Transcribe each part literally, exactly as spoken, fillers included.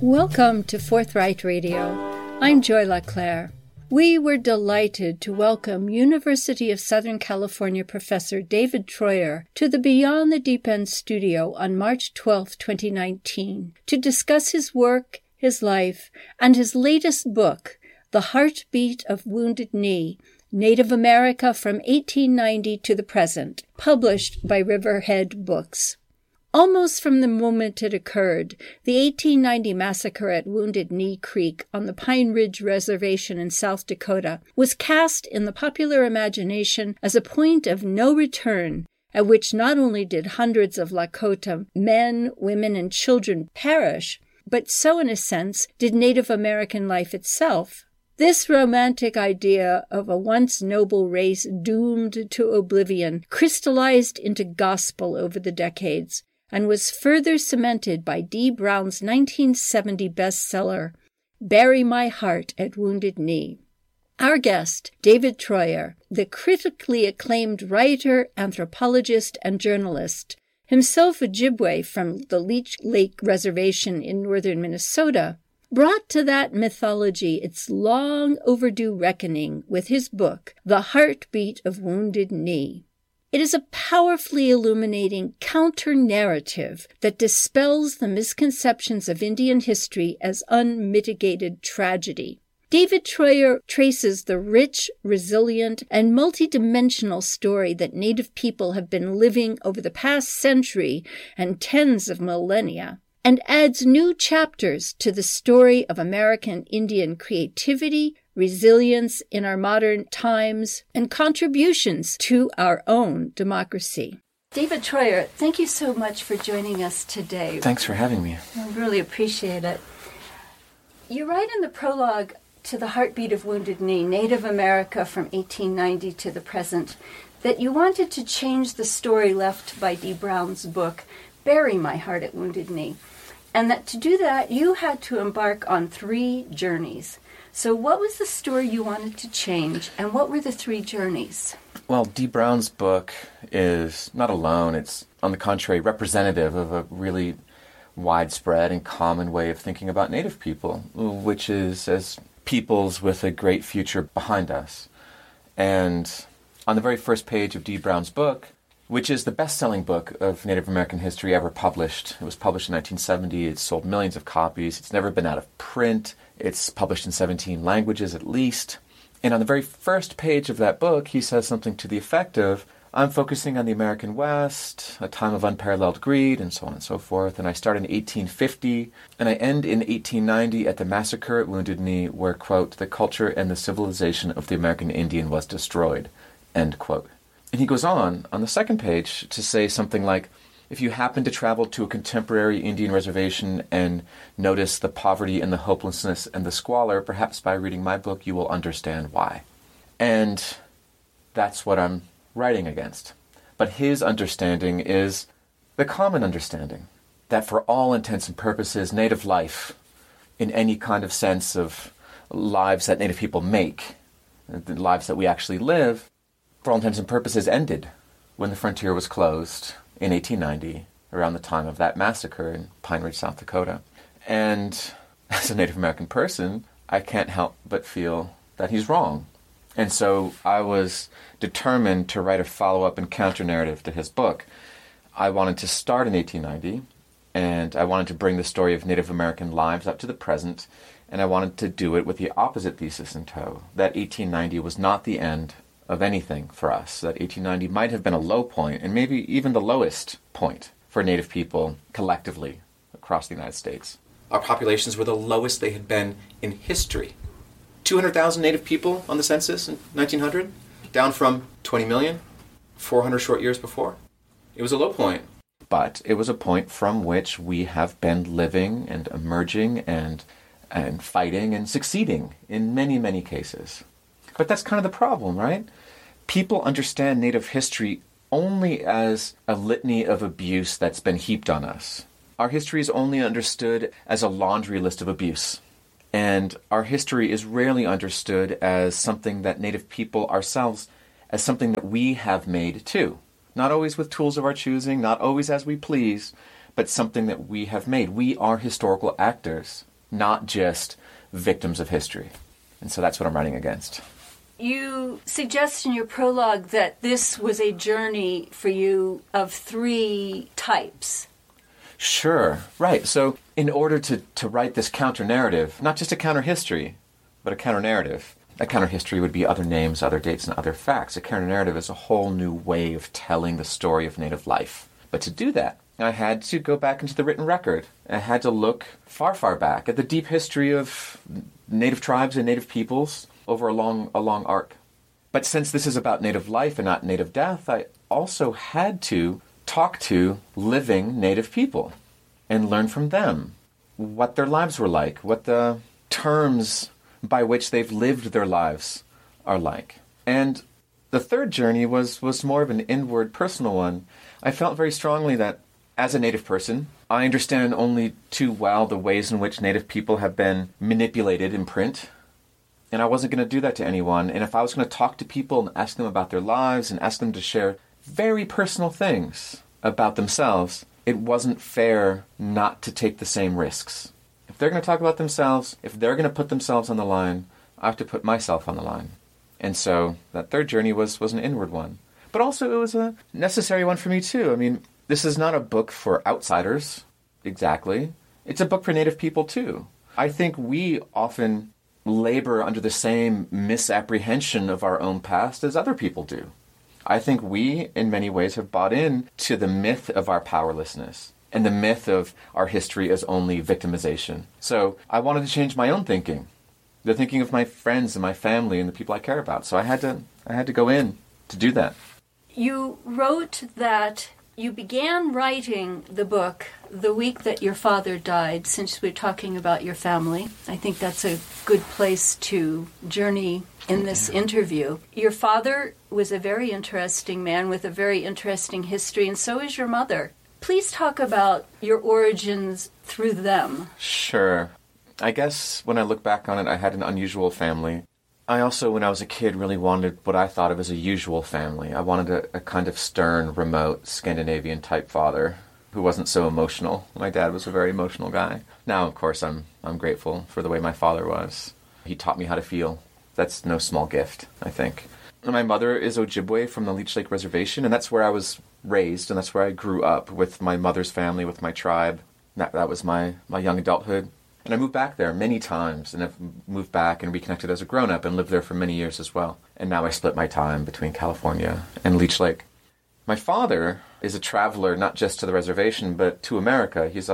Welcome to Forthright Radio. I'm Joy LaClaire. We were delighted to welcome University of Southern California professor David Treuer to the Beyond the Deep End studio on March twelfth, twenty nineteen, to discuss his work, his life, and his latest book, The Heartbeat of Wounded Knee, Native America from eighteen ninety to the Present, published by Riverhead Books. Almost from the moment it occurred, the eighteen ninety massacre at Wounded Knee Creek on the Pine Ridge Reservation in South Dakota was cast in the popular imagination as a point of no return, at which not only did hundreds of Lakota men, women, and children perish, but so in a sense did Native American life itself. This romantic idea of a once noble race doomed to oblivion crystallized into gospel over the decades, and was further cemented by Dee Brown's nineteen seventy bestseller, Bury My Heart at Wounded Knee. Our guest, David Treuer, the critically acclaimed writer, anthropologist, and journalist, himself Ojibwe from the Leech Lake Reservation in northern Minnesota, brought to that mythology its long overdue reckoning with his book, The Heartbeat of Wounded Knee. It is a powerfully illuminating counter-narrative that dispels the misconceptions of Indian history as unmitigated tragedy. David Treuer traces the rich, resilient, and multidimensional story that Native people have been living over the past century and tens of millennia, and adds new chapters to the story of American Indian creativity, resilience in our modern times, and contributions to our own democracy. David Treuer, thank you so much for joining us today. Thanks for having me. I really appreciate it. You write in the prologue to The Heartbeat of Wounded Knee, Native America from eighteen ninety to the Present, that you wanted to change the story left by Dee Brown's book, Bury My Heart at Wounded Knee, and that to do that you had to embark on three journeys. So what was the story you wanted to change, and what were the three journeys? Well, Dee Brown's book is not alone. It's, on the contrary, representative of a really widespread and common way of thinking about Native people, which is as peoples with a great future behind us. And on the very first page of Dee Brown's book, which is the best-selling book of Native American history ever published. It was published in nineteen seventy. It's sold millions of copies. It's never been out of print. It's published in seventeen languages at least. And on the very first page of that book, he says something to the effect of, I'm focusing on the American West, a time of unparalleled greed, and so on and so forth. And I start in eighteen fifty, and I end in eighteen ninety at the massacre at Wounded Knee, where, quote, the culture and the civilization of the American Indian was destroyed, end quote. And he goes on, on the second page, to say something like, if you happen to travel to a contemporary Indian reservation and notice the poverty and the hopelessness and the squalor, perhaps by reading my book you will understand why. And that's what I'm writing against. But his understanding is the common understanding, that for all intents and purposes, Native life, in any kind of sense of lives that Native people make, the lives that we actually live, for all intents and purposes, ended when the frontier was closed in eighteen ninety, around the time of that massacre in Pine Ridge, South Dakota. And as a Native American person, I can't help but feel that he's wrong. And so I was determined to write a follow-up and counter-narrative to his book. I wanted to start in eighteen ninety, and I wanted to bring the story of Native American lives up to the present, and I wanted to do it with the opposite thesis in tow, that eighteen ninety was not the end of anything for us, that eighteen ninety might have been a low point, and maybe even the lowest point for Native people collectively across the United States. Our populations were the lowest they had been in history. two hundred thousand Native people on the census in nineteen hundred, down from twenty million, four hundred short years before. It was a low point. But it was a point from which we have been living and emerging and and fighting and succeeding in many, many cases. But that's kind of the problem, right? People understand Native history only as a litany of abuse that's been heaped on us. Our history is only understood as a laundry list of abuse. And our history is rarely understood as something that Native people ourselves, as something that we have made too. Not always with tools of our choosing, not always as we please, but something that we have made. We are historical actors not just victims of history. And so that's what I'm writing against. You suggest in your prologue that this was a journey for you of three types. Sure, right. So in order to, to write this counter-narrative, not just a counter-history, but a counter-narrative, a counter-history would be other names, other dates, and other facts. A counter-narrative is a whole new way of telling the story of Native life. But to do that, I had to go back into the written record. I had to look far, far back at the deep history of Native tribes and Native peoples over a long, a long arc. But since this is about Native life and not Native death, I also had to talk to living Native people and learn from them what their lives were like, what the terms by which they've lived their lives are like. And the third journey was, was more of an inward, personal one. I felt very strongly that as a Native person, I understand only too well the ways in which Native people have been manipulated in print. And I wasn't going to do that to anyone. And if I was going to talk to people and ask them about their lives and ask them to share very personal things about themselves, it wasn't fair not to take the same risks. If they're going to talk about themselves, if they're going to put themselves on the line, I have to put myself on the line. And so that third journey was, was an inward one. But also it was a necessary one for me too. I mean, this is not a book for outsiders, exactly. It's a book for Native people too. I think we often labor under the same misapprehension of our own past as other people do. I think we, in many ways, have bought in to the myth of our powerlessness and the myth of our history as only victimization. So I wanted to change my own thinking, the thinking of my friends and my family and the people I care about. So I had to, I had to go in to do that. You wrote that you began writing the book the week that your father died, since we're talking about your family. I think that's a good place to journey in this interview. Your father was a very interesting man with a very interesting history, and so is your mother. Please talk about your origins through them. Sure. I guess when I look back on it, I had an unusual family. I also, when I was a kid, really wanted what I thought of as a usual family. I wanted a, a kind of stern, remote, Scandinavian-type father who wasn't so emotional. My dad was a very emotional guy. Now, of course, I'm I'm grateful for the way my father was. He taught me how to feel. That's no small gift, I think. And my mother is Ojibwe from the Leech Lake Reservation, and that's where I was raised, and that's where I grew up with my mother's family, with my tribe. That, that was my, my young adulthood. And I moved back there many times, and I've moved back and reconnected as a grown-up and lived there for many years as well. And now I split my time between California and Leech Lake. My father is a traveler, not just to the reservation, but to America. He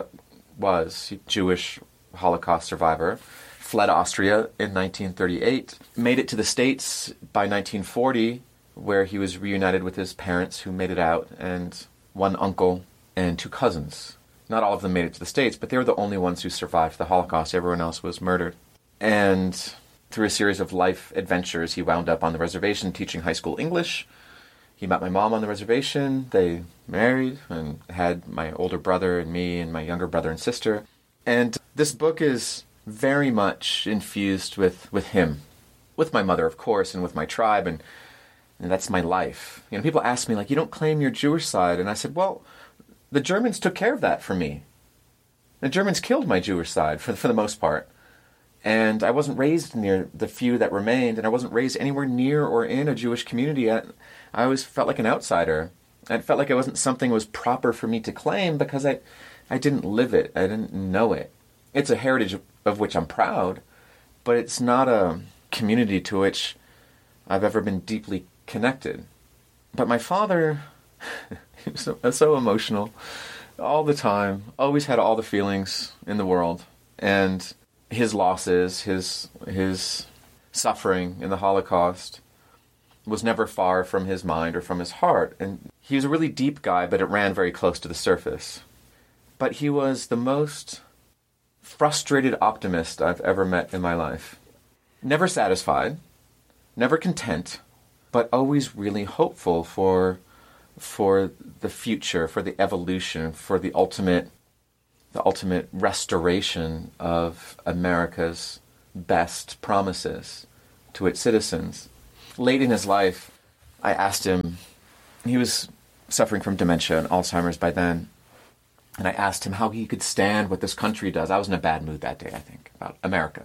was a Jewish Holocaust survivor, fled Austria in nineteen thirty-eight, made it to the States by nineteen forty, where he was reunited with his parents who made it out, and one uncle and two cousins. Not all of them made it to the States, but they were the only ones who survived the Holocaust. Everyone else was murdered. And through a series of life adventures, he wound up on the reservation teaching high school English. He met my mom on the reservation. They married and had my older brother and me and my younger brother and sister. And this book is very much infused with, with him. With my mother, of course, and with my tribe, and, and that's my life. You know, people ask me, like, you don't claim your Jewish side. And I said, well, the Germans took care of that for me. The Germans killed my Jewish side for, for the most part. And I wasn't raised near the few that remained, and I wasn't raised anywhere near or in a Jewish community. I, I always felt like an outsider. I felt like it wasn't something that was proper for me to claim because I, I didn't live it. I didn't know it. It's a heritage of, of which I'm proud, but it's not a community to which I've ever been deeply connected. But my father... He was so, so emotional all the time, always had all the feelings in the world. And his losses, his his suffering in the Holocaust was never far from his mind or from his heart. And he was a really deep guy, but it ran very close to the surface. But he was the most frustrated optimist I've ever met in my life. Never satisfied, never content, but always really hopeful for... for the future, for the evolution, for the ultimate the ultimate restoration of America's best promises to its citizens. Late in his life, I asked him, he was suffering from dementia and Alzheimer's by then, And I asked him how he could stand what this country does. I was in a bad mood that day, I think, about America.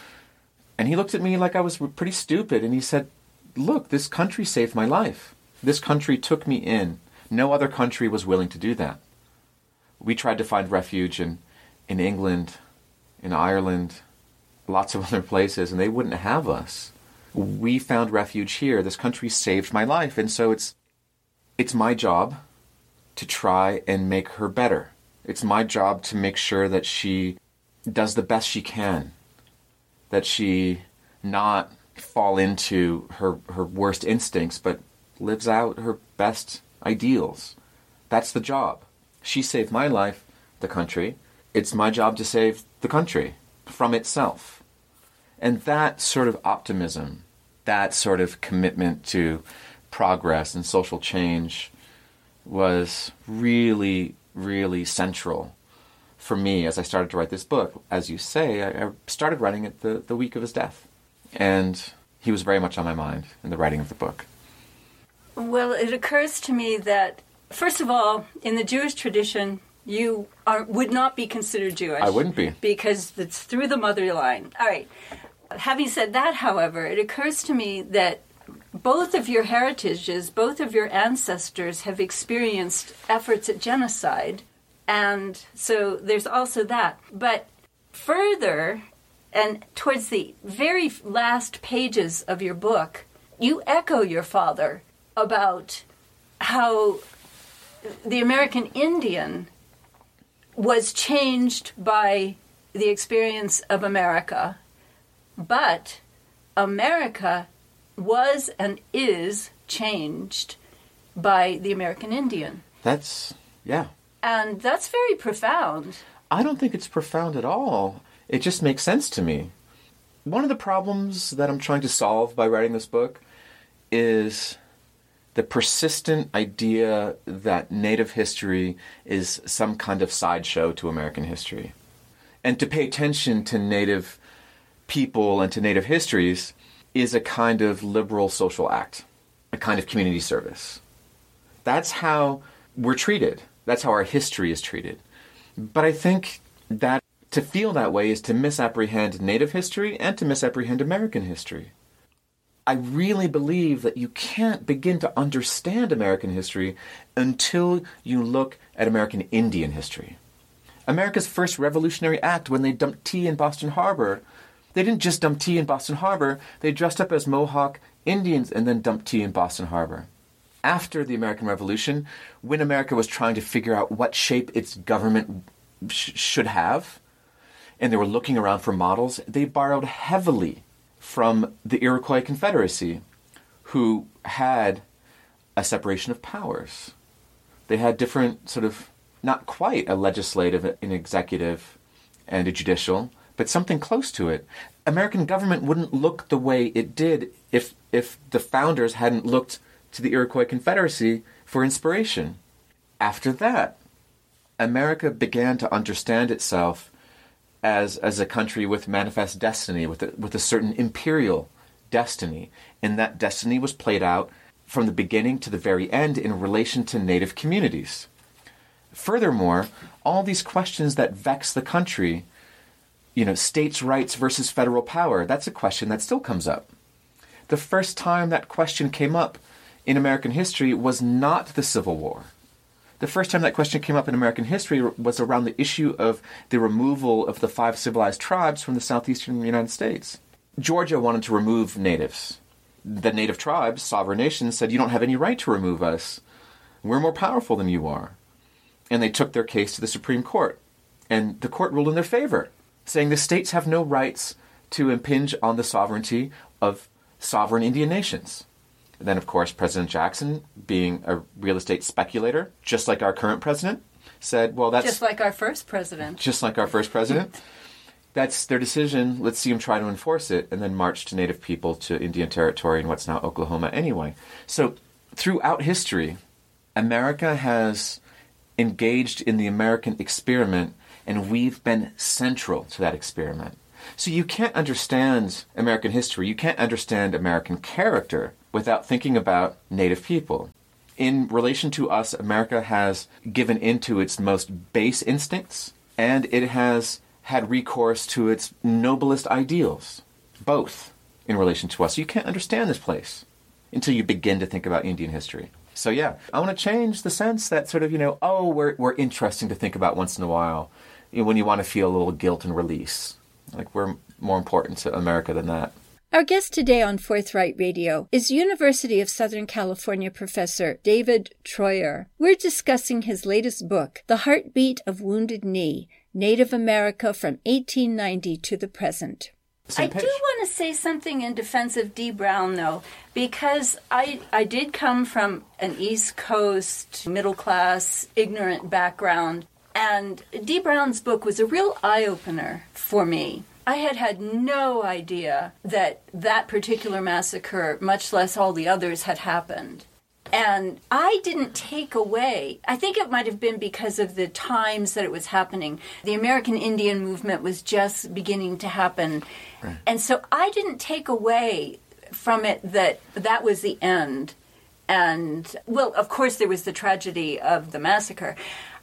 And he looked at me like I was pretty stupid, and he said, look, this country saved my life. This country took me in. No other country was willing to do that. We tried to find refuge in, in England, in Ireland, lots of other places, and they wouldn't have us. We found refuge here. This country saved my life, and so it's it's my job to try and make her better. It's my job to make sure that she does the best she can, that she not fall into her, her worst instincts, but lives out her best ideals. That's the job. She saved my life, the country. It's my job to save the country from itself. And that sort of optimism, that sort of commitment to progress and social change was really, really central for me as I started to write this book. As you say, I, I started writing it the, the week of his death. And he was very much on my mind in the writing of the book. Well, it occurs to me that, first of all, in the Jewish tradition, you are, would not be considered Jewish. I wouldn't be. Because it's through the mother line. All right. Having said that, however, it occurs to me that both of your heritages, both of your ancestors have experienced efforts at genocide. And so there's also that. But further, and towards the very last pages of your book, you echo your father about how the American Indian was changed by the experience of America, but America was and is changed by the American Indian. That's, yeah. And that's very profound. I don't think it's profound at all. It just makes sense to me. One of the problems that I'm trying to solve by writing this book is the persistent idea that Native history is some kind of sideshow to American history. And to pay attention to Native people and to Native histories is a kind of liberal social act, a kind of community service. That's how we're treated. That's how our history is treated. But I think that to feel that way is to misapprehend Native history and to misapprehend American history. I really believe that you can't begin to understand American history until you look at American Indian history. America's first revolutionary act, when they dumped tea in Boston Harbor, they didn't just dump tea in Boston Harbor, they dressed up as Mohawk Indians and then dumped tea in Boston Harbor. After the American Revolution, when America was trying to figure out what shape its government sh- should have, and they were looking around for models, they borrowed heavily from the Iroquois Confederacy, who had a separation of powers. They had different sort of, not quite a legislative, an executive, and a judicial, but something close to it. American government wouldn't look the way it did if if the founders hadn't looked to the Iroquois Confederacy for inspiration. After that, America began to understand itself as as a country with manifest destiny, with a, with a certain imperial destiny. And that destiny was played out from the beginning to the very end in relation to Native communities. Furthermore, all these questions that vex the country, you know, states' rights versus federal power, that's a question that still comes up. The first time that question came up in American history was not the Civil War. The first time that question came up in American history was around the issue of the removal of the five civilized tribes from the southeastern United States. Georgia wanted to remove natives. The native tribes, sovereign nations, said, you don't have any right to remove us. We're more powerful than you are. And they took their case to the Supreme Court. And the court ruled in their favor, saying the states have no rights to impinge on the sovereignty of sovereign Indian nations. And then, of course, President Jackson, being a real estate speculator, just like our current president, said, well, that's... Just like our first president. Just like our first president. That's their decision. Let's see them try to enforce it, and then march Native people to Indian Territory in what's now Oklahoma anyway. So throughout history, America has engaged in the American experiment, and we've been central to that experiment. So you can't understand American history, you can't understand American character without thinking about Native people. in relation to us, America has given into its most base instincts, and it has had recourse to its noblest ideals, both in relation to us. You can't understand this place until you begin to think about Indian history. So yeah, I want to change the sense that sort of, you know, oh, we're we're interesting to think about once in a while, you know, when you want to feel a little guilt and release. Like, we're more important to America than that. Our guest today on Forthright Radio is University of Southern California professor David Treuer. We're discussing his latest book, The Heartbeat of Wounded Knee, Native America from eighteen ninety to the Present. I do want to say something in defense of Dee Brown, though, because I I did come from an East Coast, middle-class, ignorant background, and Dee Brown's book was a real eye-opener for me. I had had no idea that that particular massacre, much less all the others, had happened. And I didn't take away, I think it might have been because of the times that it was happening. The American Indian movement was just beginning to happen. Right. And so I didn't take away from it that that was the end. And, well, of course, there was the tragedy of the massacre.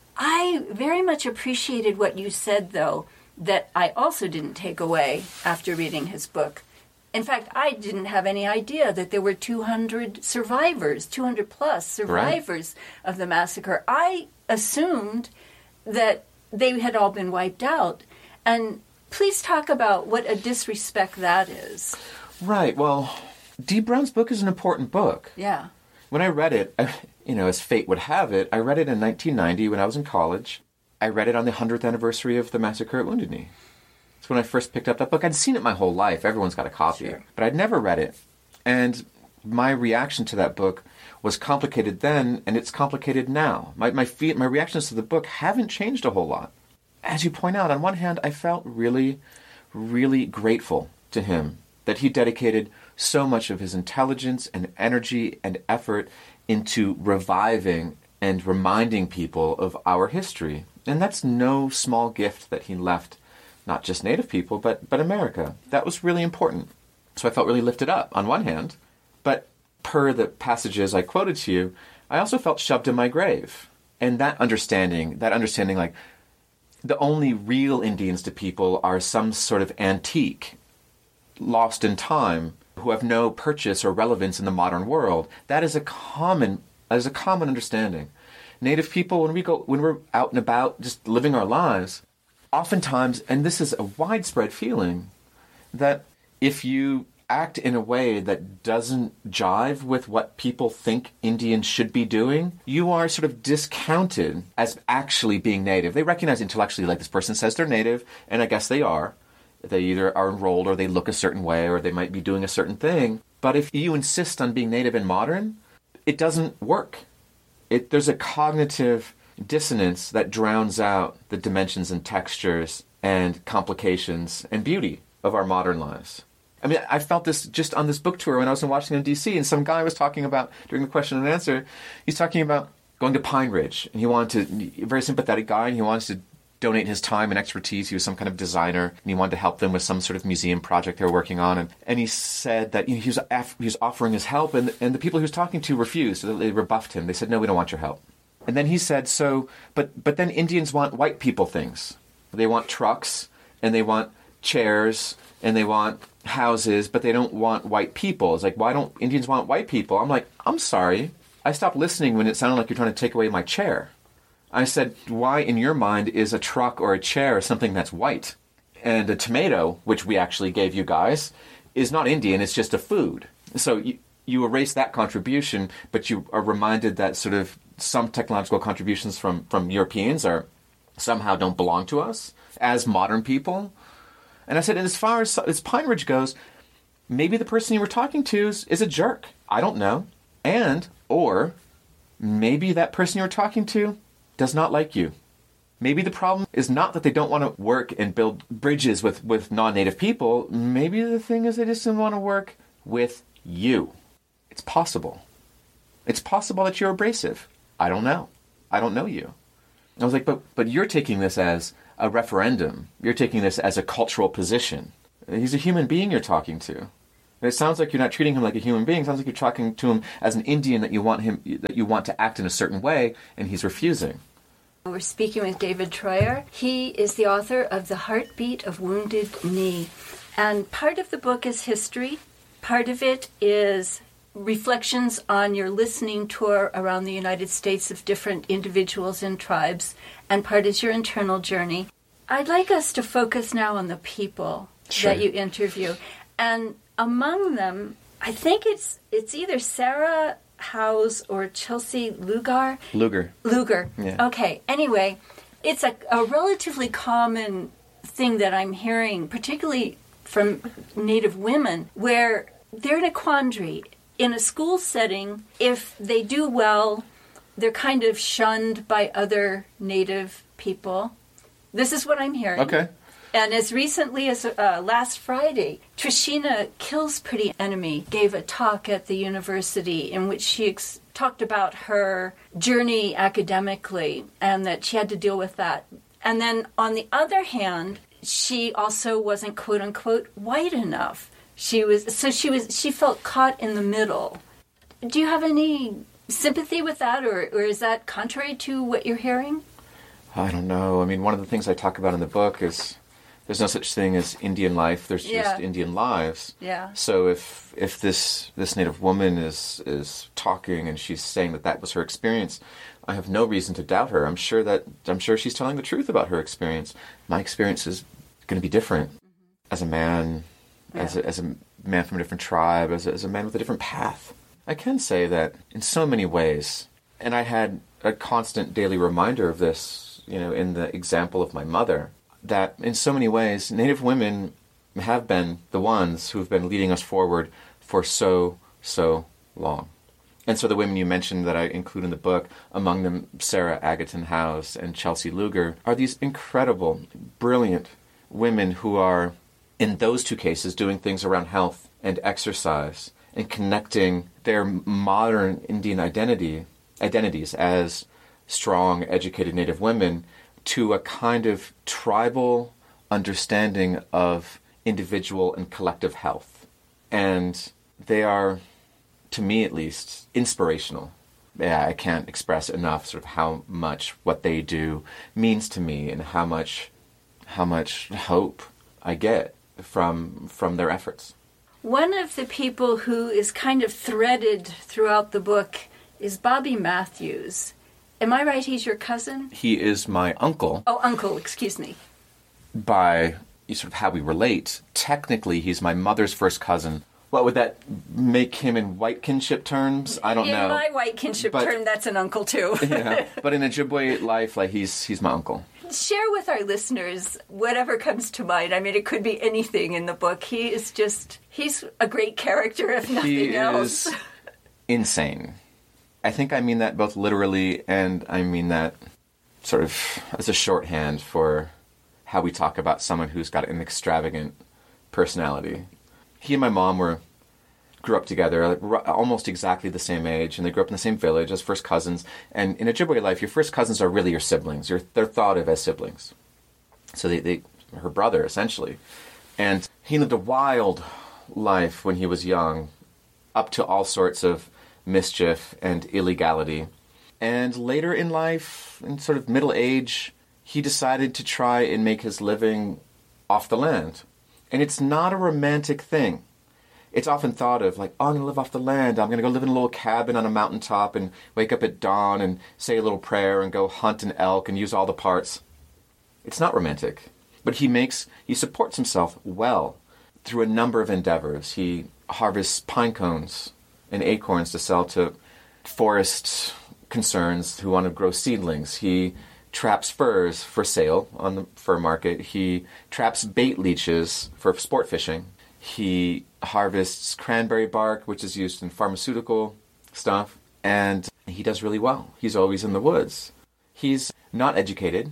I very much appreciated what you said, though, that I also didn't take away after reading his book. In fact, I didn't have any idea that there were two hundred survivors, two hundred plus survivors right. of the massacre. I assumed that they had all been wiped out. And please talk about what a disrespect that is. Right. Well, Dee Brown's book is an important book. Yeah. When I read it, I, you know, as fate would have it, I read it in nineteen ninety when I was in college. I read it on the hundredth anniversary of the massacre at Wounded Knee. That's when I first picked up that book. I'd seen it my whole life. Everyone's got a copy. Sure. But I'd never read it. And my reaction to that book was complicated then, and it's complicated now. My my, fe- my reactions to the book haven't changed a whole lot. As you point out, on one hand, I felt really, really grateful to him that he dedicated so much of his intelligence and energy and effort into reviving and reminding people of our history. And that's no small gift that he left, not just Native people, but, but America. That was really important. So I felt really lifted up on one hand, but per the passages I quoted to you, I also felt shoved in my grave. And that understanding, that understanding like the only real Indians to people are some sort of antique, lost in time, who have no purchase or relevance in the modern world, that is a common, that is a common understanding. Native people, when we go, when we're out and about, just living our lives, oftentimes, and this is a widespread feeling, that if you act in a way that doesn't jive with what people think Indians should be doing, you are sort of discounted as actually being Native. They recognize intellectually, like, this person says they're Native, and I guess they are. They either are enrolled or they look a certain way or they might be doing a certain thing. But if you insist on being Native and modern, it doesn't work. It, there's a cognitive dissonance that drowns out the dimensions and textures and complications and beauty of our modern lives. I mean, I felt this just on this book tour when I was in Washington, D C, and some guy was talking about, during the question and answer, he's talking about going to Pine Ridge, and he wanted to, a very sympathetic guy, and he wanted to donate his time and expertise. He was some kind of designer, and he wanted to help them with some sort of museum project they were working on. And, and he said that, you know, he was af- he was offering his help, and and the people he was talking to refused. So they rebuffed him. They said, "No, we don't want your help." And then he said, "So, but but then Indians want white people things. They want trucks, and they want chairs, and they want houses, but they don't want white people." It's like, why don't Indians want white people? I'm like, I'm sorry. I stopped listening when it sounded like you're trying to take away my chair. I said, why in your mind is a truck or a chair something that's white? And a tomato, which we actually gave you guys, is not Indian, it's just a food. So you, you erase that contribution, but you are reminded that sort of some technological contributions from, from Europeans are somehow don't belong to us as modern people. And I said, and as far as, as Pine Ridge goes, maybe the person you were talking to is, is a jerk. I don't know. And, or, maybe that person you were talking to does not like you. Maybe the problem is not that they don't want to work and build bridges with, with non-native people. Maybe the thing is they just don't want to work with you. It's possible. It's possible that you're abrasive. I don't know. I don't know you. I was like, but but you're taking this as a referendum. You're taking this as a cultural position. He's a human being you're talking to. It sounds like you're not treating him like a human being. It sounds like you're talking to him as an Indian that you want him that you want to act in a certain way, and he's refusing. We're speaking with David Treuer. He is the author of The Heartbeat of Wounded Knee. And part of the book is history. Part of it is reflections on your listening tour around the United States of different individuals and tribes. And part is your internal journey. I'd like us to focus now on the people Sure. that you interview. And among them, I think it's it's either Sarah Howes or Chelsea Lugar. Lugar. Lugar. Yeah. Okay. Anyway, it's a, a relatively common thing that I'm hearing, particularly from Native women, where they're in a quandary. In a school setting, if they do well, they're kind of shunned by other Native people. This is what I'm hearing. Okay. And as recently as uh, last Friday, Trishina Kill's Pretty Enemy gave a talk at the university in which she ex- talked about her journey academically and that she had to deal with that. And then on the other hand, she also wasn't quote unquote white enough. She was so she was she felt caught in the middle. Do you have any sympathy with that, or, or is that contrary to what you're hearing? I don't know. I mean, one of the things I talk about in the book is there's no such thing as Indian life. There's just Yeah. Indian lives. Yeah. So if if this this Native woman is is talking and she's saying that that was her experience, I have no reason to doubt her. I'm sure that I'm sure she's telling the truth about her experience. My experience is going to be different mm-hmm. as a man, yeah. as a, as a man from a different tribe, as a, as a man with a different path. I can say that in so many ways, and I had a constant daily reminder of this, you know, in the example of my mother, that in so many ways, Native women have been the ones who've been leading us forward for so, so long. And so the women you mentioned that I include in the book, among them Sarah Agaton Howes and Chelsea Lugar, are these incredible, brilliant women who are, in those two cases, doing things around health and exercise and connecting their modern Indian identity identities as strong, educated Native women to a kind of tribal understanding of individual and collective health. And they are, to me at least, inspirational. Yeah, I can't express enough sort of how much what they do means to me and how much how much hope I get from from their efforts. One of the people who is kind of threaded throughout the book is Bobby Matthews. Am I right? He's your cousin? He is my uncle. Oh, uncle, excuse me. By sort of how we relate, technically he's my mother's first cousin. What would that make him in white kinship terms? I don't in know. In my white kinship but, term, that's an uncle too. Yeah, but in Ojibwe life, like he's he's my uncle. Share with our listeners whatever comes to mind. I mean, it could be anything in the book. He is just, he's a great character, if nothing he else. He is insane. I think I mean that both literally and I mean that sort of as a shorthand for how we talk about someone who's got an extravagant personality. He and my mom were grew up together, like, almost exactly the same age, and they grew up in the same village as first cousins. And in Ojibwe life, your first cousins are really your siblings. You're, they're thought of as siblings. So they, they, her brother, essentially. And he lived a wild life when he was young, up to all sorts of mischief and illegality. And later in life, in sort of middle age, he decided to try and make his living off the land. And it's not a romantic thing. It's often thought of like, oh, I'm going to live off the land. I'm going to go live in a little cabin on a mountaintop and wake up at dawn and say a little prayer and go hunt an elk and use all the parts. It's not romantic. But he makes, he supports himself well through a number of endeavors. He harvests pine cones and acorns to sell to forest concerns who want to grow seedlings. He traps furs for sale on the fur market. He traps bait leeches for sport fishing. He harvests cranberry bark, which is used in pharmaceutical stuff, and he does really well. He's always in the woods. He's not educated.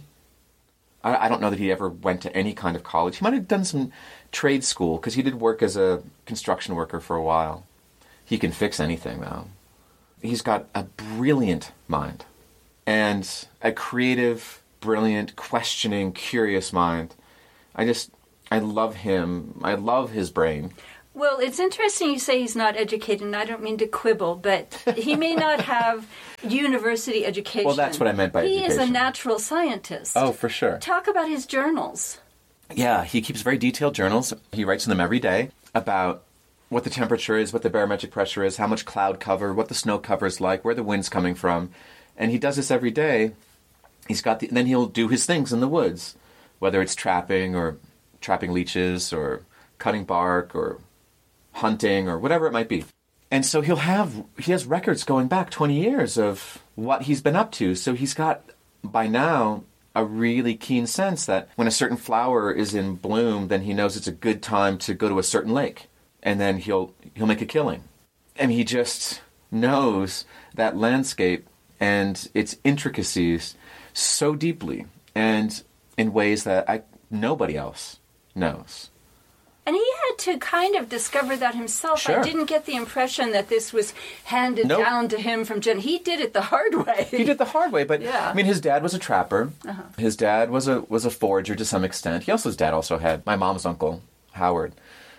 I, I don't know that he ever went to any kind of college. He might have done some trade school, because he did work as a construction worker for a while. He can fix anything, though. He's got a brilliant mind, and a creative, brilliant, questioning, curious mind. I just... I love him. I love his brain. Well, it's interesting you say he's not educated, and I don't mean to quibble, but he may not have university education. Well, that's what I meant by he education. He is a natural scientist. Oh, for sure. Talk about his journals. Yeah, he keeps very detailed journals. He writes in them every day about what the temperature is, what the barometric pressure is, how much cloud cover, what the snow cover is like, where the wind's coming from. And he does this every day. He's got the, then he'll do his things in the woods, whether it's trapping or trapping leeches or cutting bark or hunting or whatever it might be. And so he'll have, he has records going back twenty years of what he's been up to. So he's got, by now, a really keen sense that when a certain flower is in bloom, then he knows it's a good time to go to a certain lake. And then he'll he'll make a killing. And he just knows that landscape and its intricacies so deeply and in ways that I, nobody else knows. And he had to kind of discover that himself. Sure. I didn't get the impression that this was handed Nope. down to him from Jen. He did it the hard way. He did the hard way, but Yeah. I mean, his dad was a trapper. Uh-huh. His dad was a was a forager to some extent. He also, his dad also had my mom's uncle, Howard,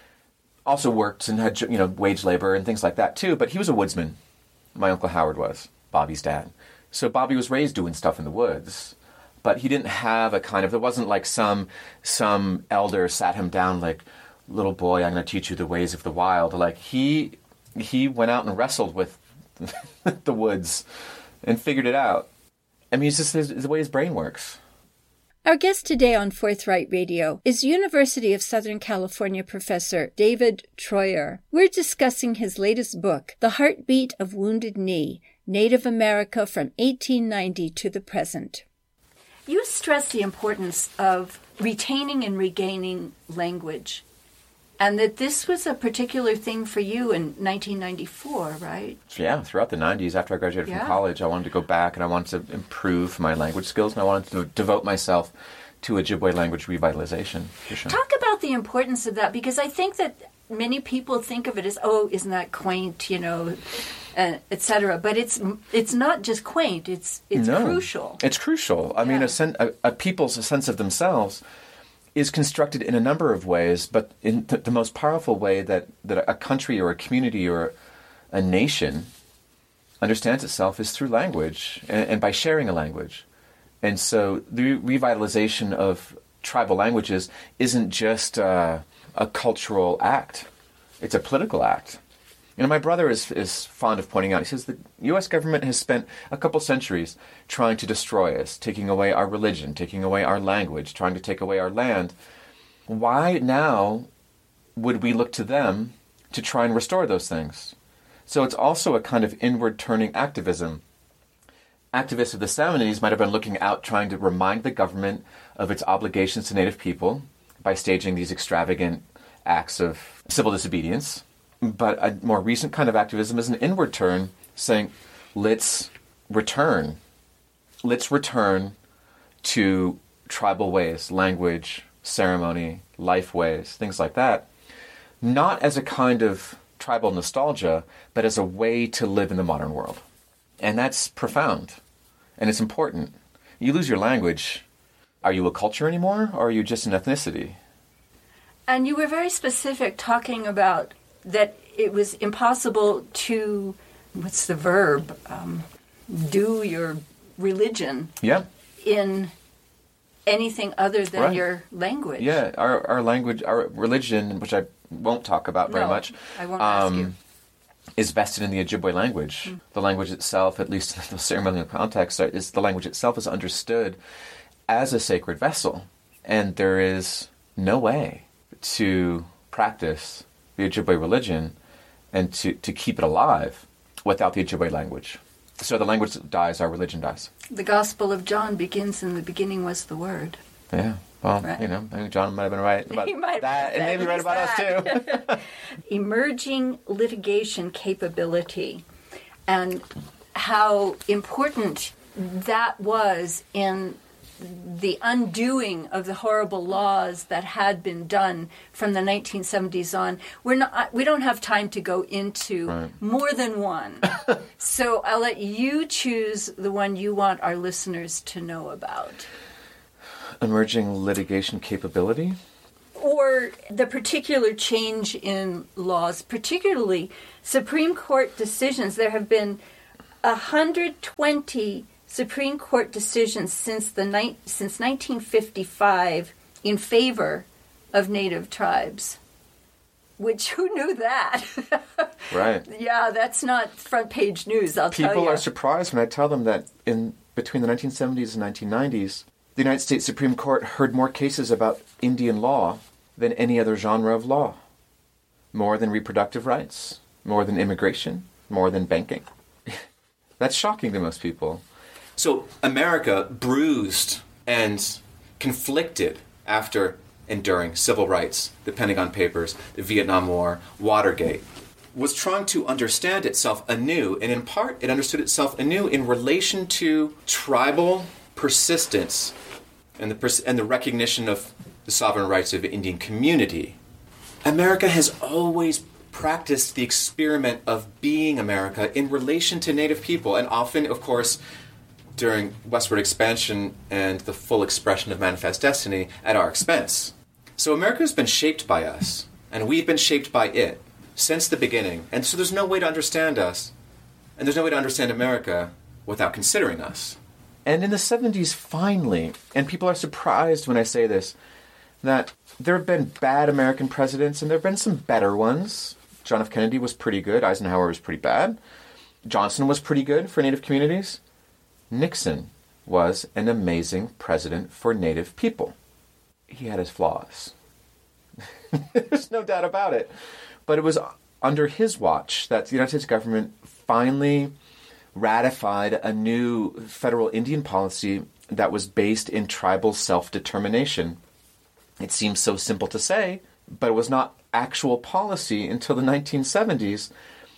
also worked and had, you know, wage labor and things like that too. But he was a woodsman. My Uncle Howard was Bobby's dad. So Bobby was raised doing stuff in the woods. But he didn't have a kind of, there wasn't like some some elder sat him down like, little boy, I'm going to teach you the ways of the wild. Like, he he went out and wrestled with the woods and figured it out. I mean, it's just his, the way his brain works. Our guest today on Forthright Radio is University of Southern California professor David Treuer. We're discussing his latest book, The Heartbeat of Wounded Knee, Native America from eighteen ninety to the Present. You stress the importance of retaining and regaining language, and that this was a particular thing for you in nineteen ninety-four, right? Yeah, throughout the nineties, after I graduated Yeah. from college, I wanted to go back and I wanted to improve my language skills, and I wanted to devote myself to Ojibwe language revitalization. For sure. Talk about the importance of that, because I think that many people think of it as, oh, isn't that quaint, you know, uh, et cetera. But it's it's not just quaint; it's it's No, crucial. It's crucial. I mean, Yeah. a, sen- a, a people's sense of themselves is constructed in a number of ways, but in th- the most powerful way that, that a country or a community or a nation understands itself is through language and, and by sharing a language. And so the revitalization of tribal languages isn't just uh, a cultural act. It's a political act. You know, my brother is, is fond of pointing out, he says the U S government has spent a couple centuries trying to destroy us, taking away our religion, taking away our language, trying to take away our land. Why now would we look to them to try and restore those things? So it's also a kind of inward-turning activism. Activists of the seventies might have been looking out, trying to remind the government of its obligations to Native people by staging these extravagant acts of civil disobedience. But a more recent kind of activism is an inward turn, saying, let's return. Let's return to tribal ways, language, ceremony, life ways, things like that. Not as a kind of tribal nostalgia, but as a way to live in the modern world. And that's profound. And it's important. You lose your language. Are you a culture anymore, or are you just an ethnicity? And you were very specific, talking about that it was impossible to, what's the verb, um, do your religion Yeah. in anything other than Right. your language. Yeah, our our language, our religion, which I won't talk about very No, much, I won't ask you. is vested in the Ojibwe language. Mm. The language itself, at least in the ceremonial context, is the language itself is understood as a sacred vessel. And there is no way to practice the Ojibwe religion and to, to keep it alive without the Ojibwe language. So the language dies, our religion dies. The Gospel of John begins, in the beginning was the Word. Yeah, well, Right. you know, I think John might have been right about He might- that, and maybe at right least about us that. too. Emerging litigation capability, and how important that was in the undoing of the horrible laws that had been done from the nineteen seventies on. We're not, we don't have time to go into Right. more than one. So I'll let you choose the one you want our listeners to know about. Emerging litigation capability? Or for the particular change in laws, particularly Supreme Court decisions. There have been one hundred twenty Supreme Court decisions since the ni- since nineteen fifty-five in favor of Native tribes. Which, who knew that? Right. Yeah, that's not front page news, I'll People tell you. People are surprised when I tell them that in between the nineteen seventies and nineteen nineties, the United States Supreme Court heard more cases about Indian law than any other genre of law. More than reproductive rights, more than immigration, more than banking. That's shocking to most people. So America, bruised and conflicted after enduring civil rights, the Pentagon Papers, the Vietnam War, Watergate, was trying to understand itself anew, and in part it understood itself anew in relation to tribal persistence and the pers- and the recognition of the sovereign rights of the Indian community. America has always practiced the experiment of being America in relation to Native people, and often, of course, during westward expansion and the full expression of manifest destiny at our expense. So America has been shaped by us, and we've been shaped by it since the beginning. And so there's no way to understand us, and there's no way to understand America without considering us. And in the seventies, finally, and people are surprised when I say this, that there have been bad American presidents, and there have been some better ones. John F. Kennedy was pretty good. Eisenhower was pretty bad. Johnson was pretty good for Native communities. Nixon was an amazing president for Native people. He had his flaws. There's no doubt about it. But it was under his watch that the United States government finally ratified a new federal Indian policy that was based in tribal self-determination. It seems so simple to say, but it was not actual policy until the nineteen seventies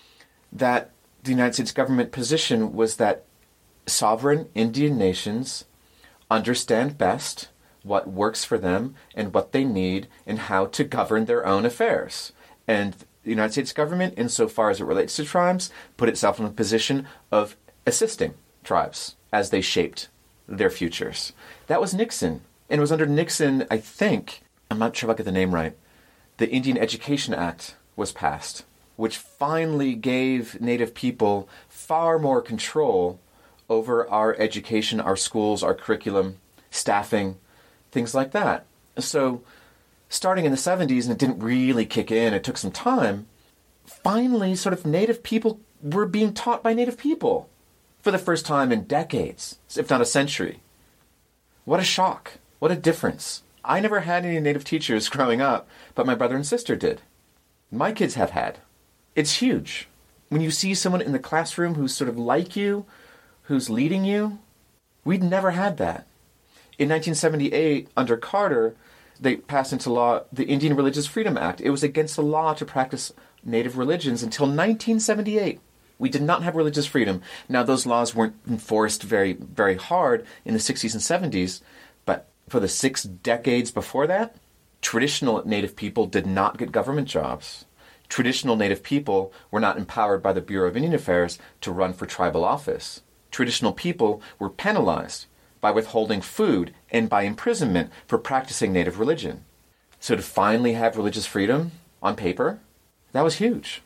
that the United States government position was that sovereign Indian nations understand best what works for them and what they need and how to govern their own affairs. And the United States government, insofar as it relates to tribes, put itself in a position of assisting tribes as they shaped their futures. That was Nixon. And it was under Nixon, I think, I'm not sure if I get the name right, the Indian Education Act was passed, which finally gave Native people far more control over our education, our schools, our curriculum, staffing, things like that. So starting in the seventies, and it didn't really kick in, it took some time, finally sort of Native people were being taught by Native people for the first time in decades, if not a century. What a shock. What a difference. I never had any Native teachers growing up, but my brother and sister did. My kids have had. It's huge. When you see someone in the classroom who's sort of like you, who's leading you, we'd never had that. In nineteen seventy-eight, under Carter, they passed into law the Indian Religious Freedom Act. It was against the law to practice Native religions until nineteen seventy-eight. We did not have religious freedom. Now, those laws weren't enforced very, very hard in the sixties and seventies, but for the six decades before that, traditional Native people did not get government jobs. Traditional Native people were not empowered by the Bureau of Indian Affairs to run for tribal office. Traditional people were penalized by withholding food and by imprisonment for practicing Native religion. So to finally have religious freedom on paper, that was huge.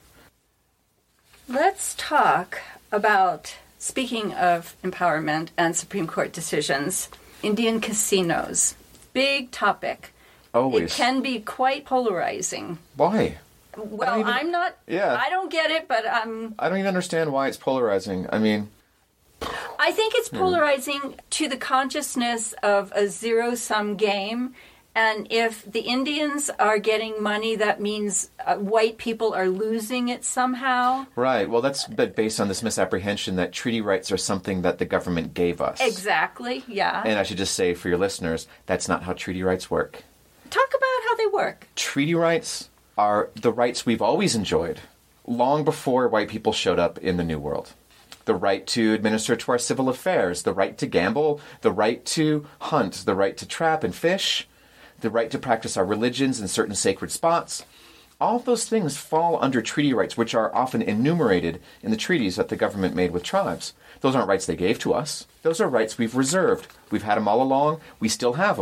Let's talk about, speaking of empowerment and Supreme Court decisions, Indian casinos. Big topic. Always. It can be quite polarizing. Why? Well, even, I'm not, yeah. I don't get it, but I'm... I don't even understand why it's polarizing. I mean... I think it's polarizing hmm. to the consciousness of a zero-sum game. And if the Indians are getting money, that means uh, white people are losing it somehow. Right. Well, that's based on this misapprehension that treaty rights are something that the government gave us. Exactly, yeah. And I should just say for your listeners, that's not how treaty rights work. Talk about how they work. Treaty rights are the rights we've always enjoyed, long before white people showed up in the New World. The right to administer to our civil affairs, the right to gamble, the right to hunt, the right to trap and fish, the right to practice our religions in certain sacred spots. All of those things fall under treaty rights, which are often enumerated in the treaties that the government made with tribes. Those aren't rights they gave to us. Those are rights we've reserved. We've had them all along. We still have them.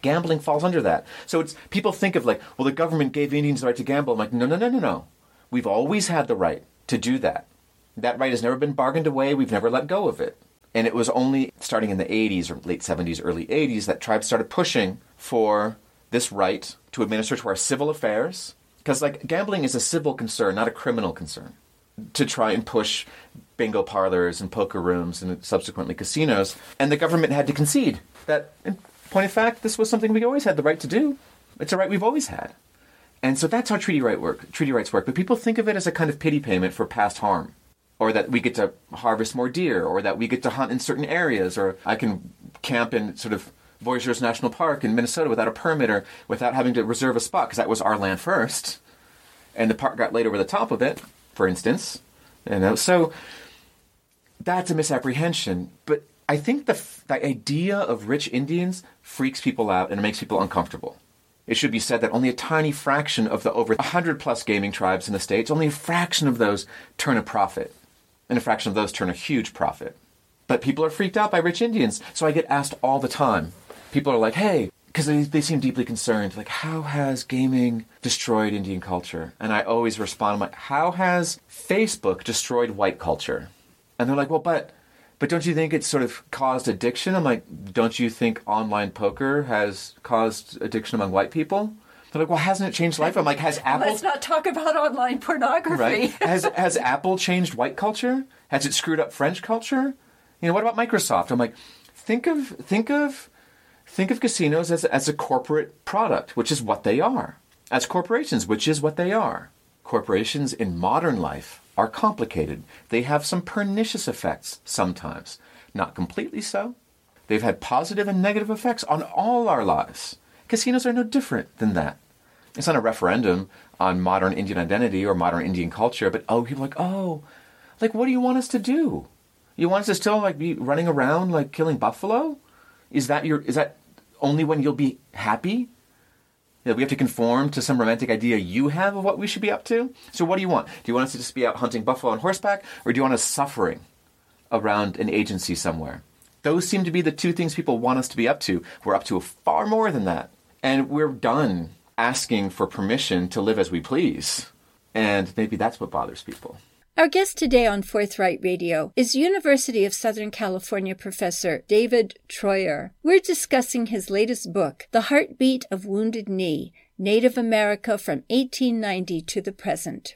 Gambling falls under that. So it's people think of like, well, the government gave Indians the right to gamble. I'm like, no, no, no, no, no. We've always had the right to do that. That right has never been bargained away. We've never let go of it. And it was only starting in the eighties or late seventies, early eighties that tribes started pushing for this right to administer to our civil affairs. Because like gambling is a civil concern, not a criminal concern. To try and push bingo parlors and poker rooms and subsequently casinos. And the government had to concede that, in point of fact, this was something we always had the right to do. It's a right we've always had. And so that's how treaty right work, treaty rights work. But people think of it as a kind of pity payment for past harm. Or that we get to harvest more deer, or that we get to hunt in certain areas, or I can camp in sort of Voyageurs National Park in Minnesota without a permit or without having to reserve a spot, because that was our land first. And the park got laid over the top of it, for instance. You know, so that's a misapprehension. But I think the, the idea of rich Indians freaks people out and it makes people uncomfortable. It should be said that only a tiny fraction of the over one hundred plus gaming tribes in the States, only a fraction of those turn a profit. And a fraction of those turn a huge profit. But people are freaked out by rich Indians. So I get asked all the time. People are like, hey, because they, they seem deeply concerned, like, how has gaming destroyed Indian culture? And I always respond, I'm like, how has Facebook destroyed white culture? And they're like, well, but but don't you think it's sort of caused addiction? I'm like, don't you think online poker has caused addiction among white people? They're like, well, hasn't it changed life? I'm like, has Apple... Let's not talk about online pornography. Right? Has, has Apple changed white culture? Has it screwed up French culture? You know, what about Microsoft? I'm like, think of think of, think of casinos as, as a corporate product, which is what they are. As corporations, which is what they are. Corporations in modern life are complicated. They have some pernicious effects sometimes. Not completely so. They've had positive and negative effects on all our lives. Casinos are no different than that. It's not a referendum on modern Indian identity or modern Indian culture, but oh, people are like, oh, like, what do you want us to do? You want us to still like be running around like killing buffalo? Is that your? Is that only when you'll be happy? That we have to conform to some romantic idea you have of what we should be up to? So what do you want? Do you want us to just be out hunting buffalo on horseback, or do you want us suffering around an agency somewhere? Those seem to be the two things people want us to be up to. We're up to far more than that. And we're done asking for permission to live as we please. And maybe that's what bothers people. Our guest today on Forthright Radio is University of Southern California professor David Treuer. We're discussing his latest book, The Heartbeat of Wounded Knee, Native America from eighteen ninety to the Present.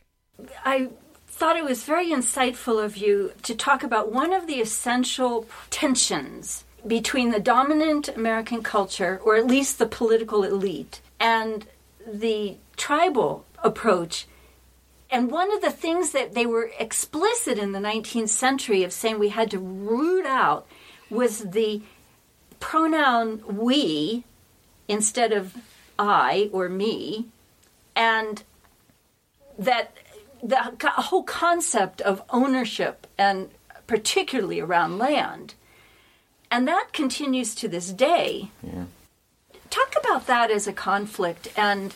I thought it was very insightful of you to talk about one of the essential tensions between the dominant American culture, or at least the political elite, and the tribal approach. And one of the things that they were explicit in the nineteenth century of saying we had to root out was the pronoun we instead of I or me, and that the whole concept of ownership, and particularly around land. And that continues to this day. Yeah. Talk about that as a conflict. And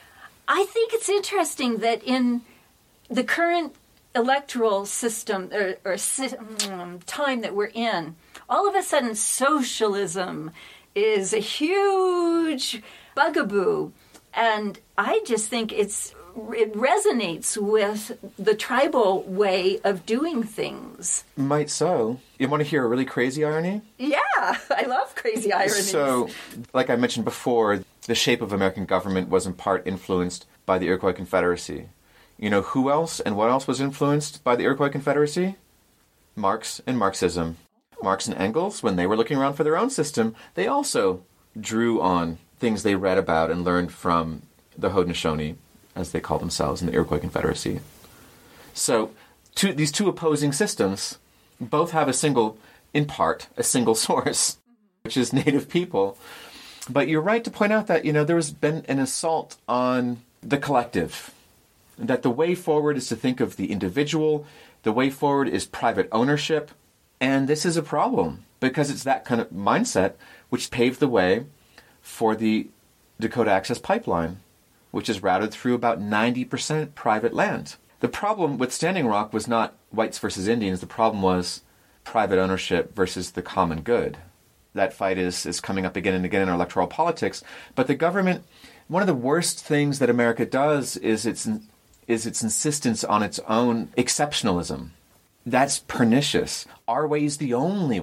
I think it's interesting that in the current electoral system or, or um, time that we're in, all of a sudden socialism is a huge bugaboo. And I just think it's it resonates with the tribal way of doing things. Might so. You want to hear a really crazy irony? Yeah, I love crazy ironies. So, like I mentioned before, the shape of American government was in part influenced by the Iroquois Confederacy. You know who else and what else was influenced by the Iroquois Confederacy? Marx and Marxism. Marx and Engels, when they were looking around for their own system, they also drew on things they read about and learned from the Haudenosaunee, as they call themselves in the Iroquois Confederacy. So two, these two opposing systems both have a single, in part, a single source, which is Native people. But you're right to point out that, you know, there has been an assault on the collective, that the way forward is to think of the individual, the way forward is private ownership, and this is a problem because it's that kind of mindset which paved the way for the Dakota Access Pipeline, which is routed through about ninety percent private land. The problem with Standing Rock was not whites versus Indians. The problem was private ownership versus the common good. that fight is, is coming up again and again in our electoral politics. But the government, one of the worst things that America does is its, is its insistence on its own exceptionalism. That's pernicious. Our way is the only